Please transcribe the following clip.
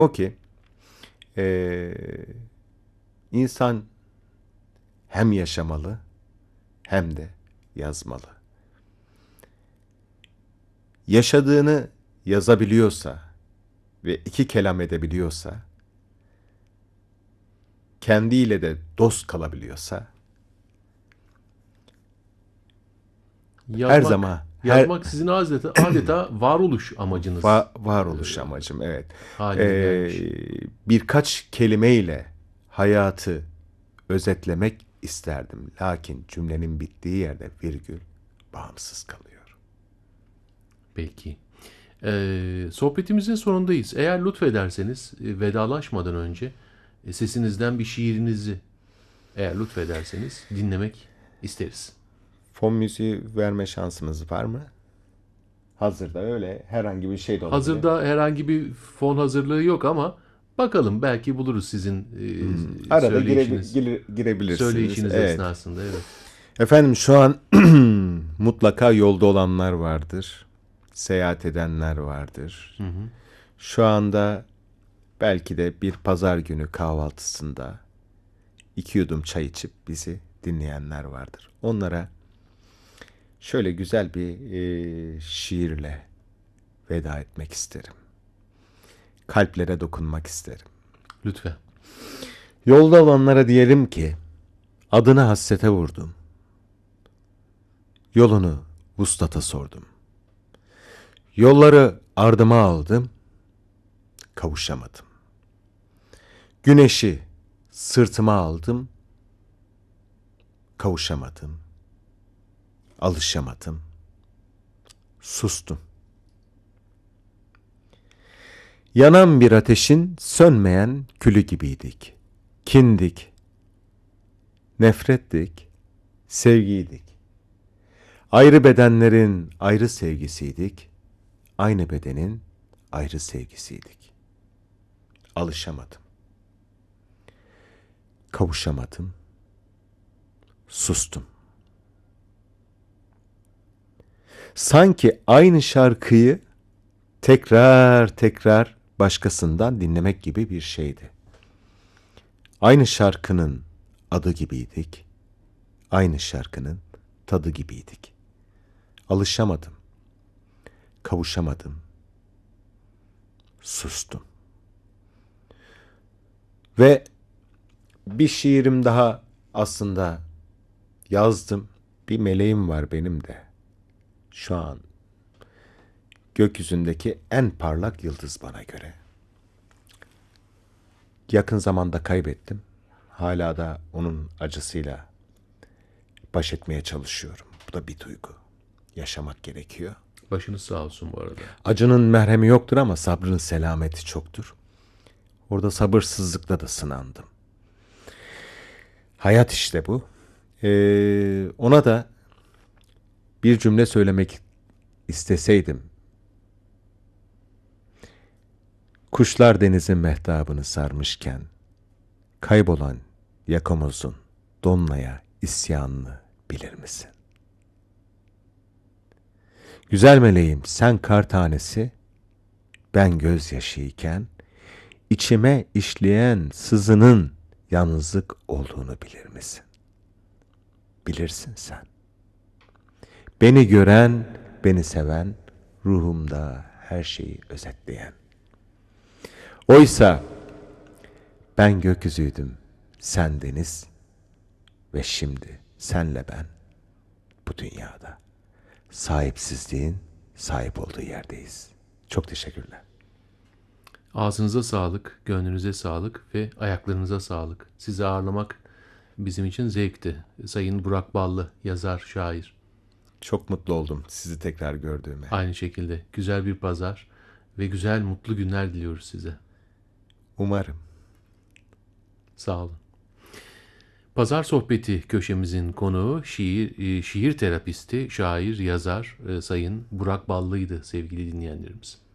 O ki eee, insan hem yaşamalı hem de yazmalı. Yaşadığını yazabiliyorsa ve iki kelam edebiliyorsa, kendiyle de dost kalabiliyorsa, her Yazmak, zaman yazmak sizin adeta varoluş amacınız varoluş amacım, evet. haline gelmiş. Birkaç kelimeyle hayatı özetlemek isterdim. Lakin cümlenin bittiği yerde virgül bağımsız kalıyor. Peki. Sohbetimizin sonundayız. Eğer lütfederseniz vedalaşmadan önce sesinizden bir şiirinizi eğer lütfederseniz dinlemek isteriz. Fon müziği verme şansımız var mı? Hazırda öyle herhangi bir şey de olabilir. Hazırda herhangi bir fon hazırlığı yok ama bakalım belki buluruz sizin Arada söyleyişiniz girebilirsiniz. söyleyişiniz Evet. esnasında. Evet. Efendim şu an mutlaka yolda olanlar vardır. Seyahat edenler vardır. Hı hı. Şu anda belki de bir pazar günü kahvaltısında iki yudum çay içip bizi dinleyenler vardır. Onlara şöyle güzel bir şiirle veda etmek isterim. Kalplere dokunmak isterim. Lütfen. Yolda olanlara diyelim ki adını hasrete vurdum. Yolunu vuslata sordum. Yolları ardıma aldım, kavuşamadım. Güneşi sırtıma aldım, kavuşamadım. Alışamadım, sustum. Yanan bir ateşin sönmeyen külü gibiydik. Kindik, nefrettik, sevgiydik. Ayrı bedenlerin ayrı sevgisiydik. Aynı bedenin ayrı sevgisiydik. Alışamadım, kavuşamadım, sustum. Sanki aynı şarkıyı tekrar tekrar başkasından dinlemek gibi bir şeydi. Aynı şarkının adı gibiydik. Aynı şarkının tadı gibiydik. Alışamadım, kavuşamadım, sustum. Ve bir şiirim daha aslında yazdım. Bir meleğim var benim de. Şu an gökyüzündeki en parlak yıldız bana göre. Yakın zamanda kaybettim. Hala da onun acısıyla baş etmeye çalışıyorum. Bu da bir duygu. Yaşamak gerekiyor. Başınız sağ olsun bu arada. Acının merhemi yoktur ama sabrın selameti çoktur. Orada sabırsızlıkla da sınandım. Hayat işte bu. Ona da bir cümle söylemek isteseydim. Kuşlar denizin mehtabını sarmışken, kaybolan yakamozun Donna'ya isyanını bilir misin? Güzel meleğim sen kar tanesi, ben gözyaşıyken, içime işleyen sızının yalnızlık olduğunu bilir misin? Bilirsin sen. Beni gören, beni seven, ruhumda her şeyi özetleyen. Oysa ben gökyüzüydüm, sen deniz ve şimdi senle ben bu dünyada. Sahipsizliğin sahip olduğu yerdeyiz. Çok teşekkürler. Ağzınıza sağlık, gönlünüze sağlık ve ayaklarınıza sağlık. Sizi ağırlamak bizim için zevkti. Sayın Burak Ballı, yazar, şair. Çok mutlu oldum sizi tekrar gördüğüme. Aynı şekilde güzel bir pazar ve güzel mutlu günler diliyoruz size. Umarım. Sağ olun. Pazar sohbeti köşemizin konuğu şiir terapisti, şair, yazar Sayın Burak Ballı'ydı sevgili dinleyenlerimiz.